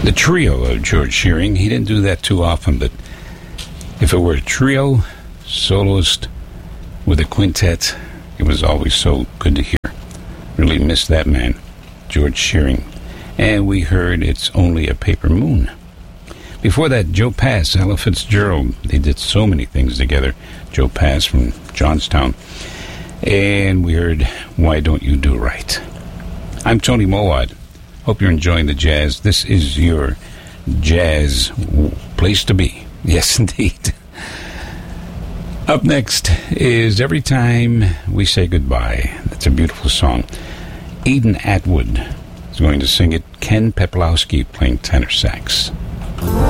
The trio of George Shearing. He didn't do that too often, but if it were a trio, soloist with a quintet, it was always so good to hear. Really miss that man, George Shearing. And we heard It's Only a Paper Moon. Before that, Joe Pass, Ella Fitzgerald. They did so many things together. Joe Pass from Johnstown. And we heard Why Don't You Do Right. I'm Tony Mowat. Hope you're enjoying the jazz. This is your jazz place to be. Yes, indeed. Up next is Every Time We Say Goodbye. That's a beautiful song. Eden Atwood is going to sing it. Ken Peplowski playing tenor sax.